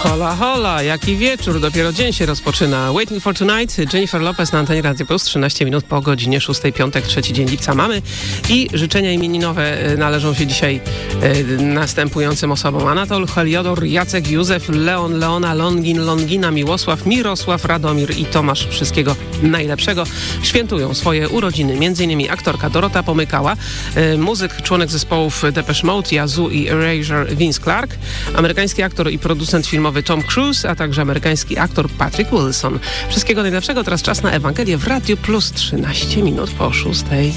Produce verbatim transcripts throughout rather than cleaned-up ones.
Hola, hola, jaki wieczór, dopiero dzień się rozpoczyna. Waiting for Tonight, Jennifer Lopez na antenie Radio Plus, trzynaście minut po godzinie szóstej, piątek, trzeci dzień lipca mamy i życzenia imieninowe należą się dzisiaj e, następującym osobom. Anatol, Heliodor, Jacek, Józef, Leon, Leona, Longin, Longina, Miłosław, Mirosław, Radomir i Tomasz. Wszystkiego najlepszego. Świętują swoje urodziny m.in. aktorka Dorota Pomykała, e, muzyk, członek zespołów Depeche Mode, Yazoo i Erasure Vince Clarke, amerykański aktor i producent filmowy Tom Cruise, a także amerykański aktor Patrick Wilson. Wszystkiego najlepszego. Teraz czas na Ewangelię w Radio Plus, trzynaście minut po szóstej.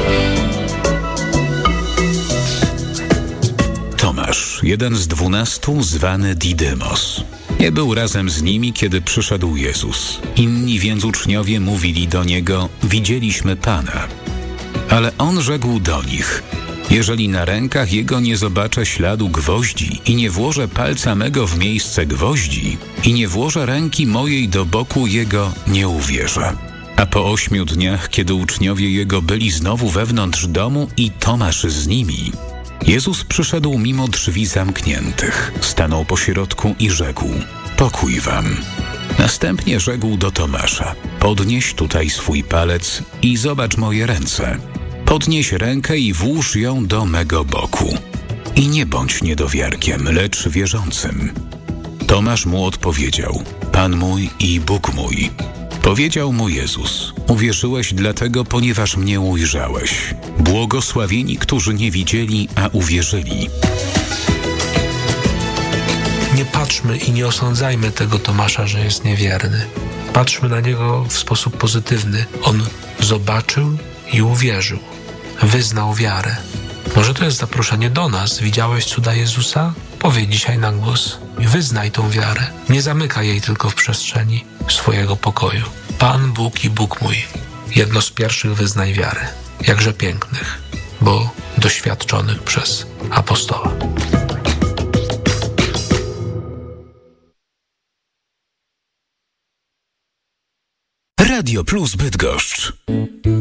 Tomasz, jeden z dwunastu, zwany Didymos. Nie był razem z nimi, kiedy przyszedł Jezus. Inni więc uczniowie mówili do Niego: widzieliśmy Pana. Ale On rzekł do nich: jeżeli na rękach Jego nie zobaczę śladu gwoździ i nie włożę palca mego w miejsce gwoździ i nie włożę ręki mojej do boku Jego, nie uwierzę. A po ośmiu dniach, kiedy uczniowie Jego byli znowu wewnątrz domu i Tomasz z nimi, Jezus przyszedł mimo drzwi zamkniętych, stanął pośrodku i rzekł: pokój wam. Następnie rzekł do Tomasza: podnieś tutaj swój palec i zobacz moje ręce. Podnieś rękę i włóż ją do mego boku. I nie bądź niedowiarkiem, lecz wierzącym. Tomasz mu odpowiedział: Pan mój i Bóg mój. Powiedział mu Jezus: uwierzyłeś dlatego, ponieważ mnie ujrzałeś. Błogosławieni, którzy nie widzieli, a uwierzyli. Nie patrzmy i nie osądzajmy tego Tomasza, że jest niewierny. Patrzmy na niego w sposób pozytywny. On zobaczył i uwierzył. Wyznał wiarę. Może to jest zaproszenie do nas. Widziałeś cuda Jezusa? Powiedz dzisiaj na głos. Wyznaj tą wiarę. Nie zamykaj jej tylko w przestrzeni swojego pokoju. Pan Bóg i Bóg mój. Jedno z pierwszych wyznaj wiarę. Jakże pięknych, bo doświadczonych przez apostoła. Radio Plus Bydgoszcz.